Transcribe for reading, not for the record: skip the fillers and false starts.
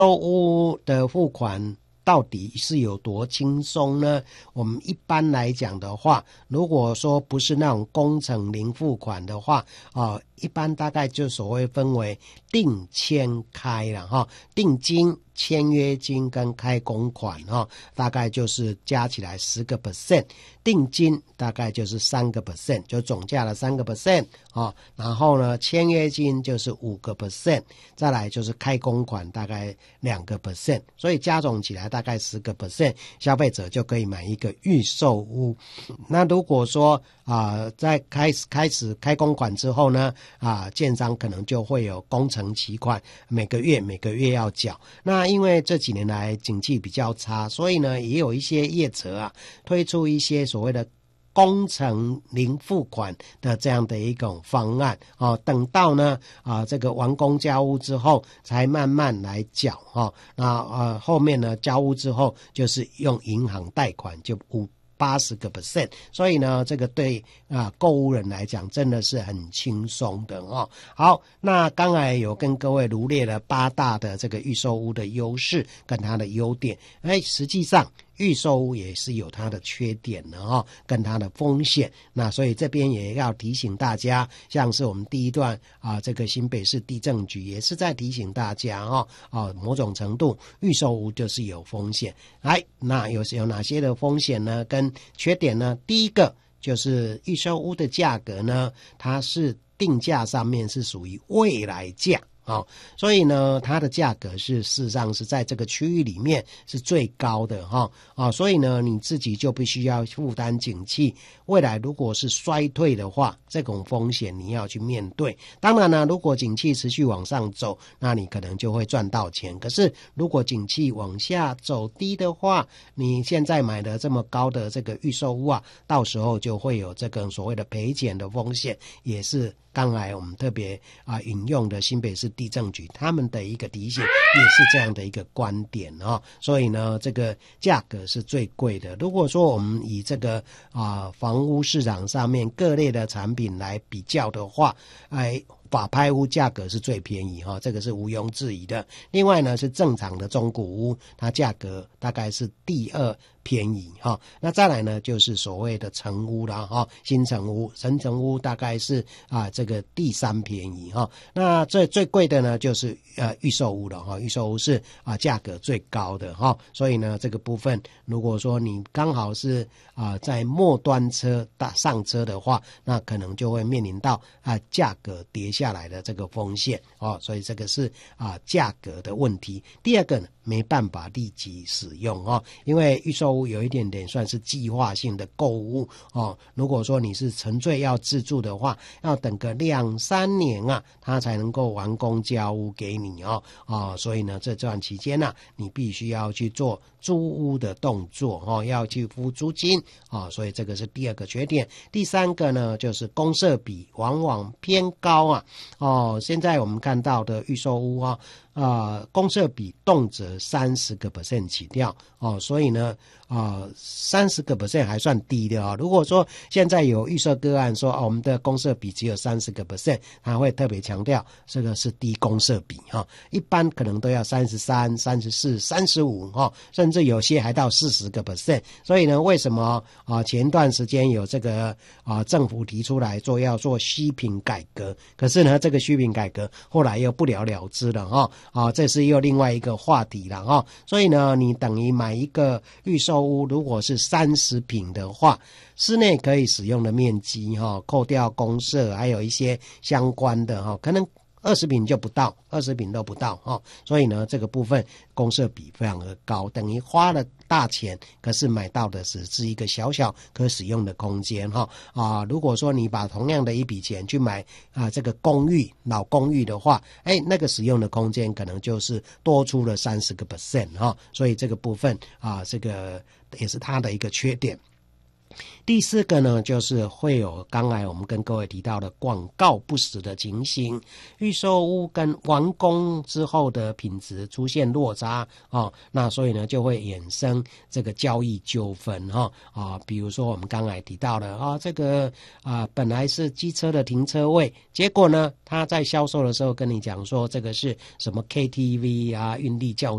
售屋的付款到底是有多轻松呢？我们一般来讲的话，如果说不是那种工程零付款的话，一般大概就所谓分为定签开了哈，定金、签约金跟开工款哈，大概就是加起来10%，定金大概就是3%，就总价的3%啊，然后呢，签约金就是5%，再来就是开工款大概2%，所以加总起来大概10%，消费者就可以买一个预售屋。那如果说在开始开工款之后呢，建商可能就会有工程期款，每个月要缴。那因为这几年来景气比较差，所以呢，也有一些业者推出一些所谓的工程零付款的这样的一种方案等到呢这个完工交屋之后才慢慢来缴那后面呢交屋之后就是用银行贷款就80%，所以呢，这个对购屋人来讲真的是很轻松的好，那刚才有跟各位罗列了8大的这个预售屋的优势跟它的优点，实际上预售屋也是有它的缺点的跟它的风险。那所以这边也要提醒大家，像是我们第一段这个新北市地政局也是在提醒大家某种程度预售屋就是有风险。那有哪些的风险呢？跟缺点呢？第一个就是预售屋的价格呢，它是定价上面是属于未来价。所以呢它的价格事实上是在这个区域里面是最高的所以呢你自己就必须要负担景气未来如果是衰退的话，这种风险你要去面对。当然呢，如果景气持续往上走，那你可能就会赚到钱，可是如果景气往下走低的话，你现在买的这么高的这个预售屋到时候就会有这个所谓的赔钱的风险，也是刚才我们特别引用的新北市地政局他们的一个提醒，也是这样的一个观点所以呢这个价格是最贵的。如果说我们以这个房屋市场上面各类的产品来比较的话，法拍屋价格是最便宜这个是毋庸置疑的。另外呢是正常的中古屋，它价格大概是第2便宜那再来呢就是所谓的成屋啦新成屋大概是这个第3便宜那最贵的呢就是预售屋了预售屋是价格最高的所以呢这个部分如果说你刚好是在末端上车的话，那可能就会面临到价格跌下来的这个风险所以这个是价格的问题。第二个呢没办法立即使用因为预售屋有一点点算是计划性的购物如果说你是纯粹要自住的话，要等个2-3年它才能够完工交屋给你所以呢这段期间你必须要去做租屋的动作要去付租金所以这个是第2个缺点。第3个呢就是公设比往往偏高现在我们看到的预售屋公设比动辄30% 起跳所以呢30% 还算低的如果说现在有预设个案说我们的公设比只有30%，他会特别强调这个是低公设比一般可能都要33%、34%、35%甚至有些还到40%。所以呢为什么前段时间有这个政府提出来要做虚坪改革，可是呢这个虚坪改革后来又不了了之了这是又另外一个话题了所以呢你等于买一个预售屋，如果是30坪的话，室内可以使用的面积扣掉公设还有一些相关的可能20坪就不到，20坪都不到所以呢这个部分公设比非常的高，等于花了大钱，可是买到的只是一个小小可使用的空间如果说你把同样的一笔钱去买这个老公寓的话，那个使用的空间可能就是多出了30% 所以这个部分这个也是它的一个缺点。 第4个呢，就是会有刚才我们跟各位提到的广告不实的情形，预售屋跟完工之后的品质出现落差那所以呢就会衍生这个交易纠纷比如说我们刚才提到的这个本来是机车的停车位，结果呢他在销售的时候跟你讲说这个是什么 KTV 运力教